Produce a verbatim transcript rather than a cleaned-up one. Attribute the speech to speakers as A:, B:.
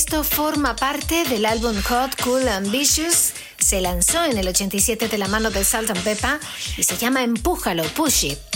A: Esto forma parte del álbum Hot, Cool, Ambitious. Se lanzó en el ochenta y siete de la mano de Salt and Peppa y se llama Empújalo, Push It.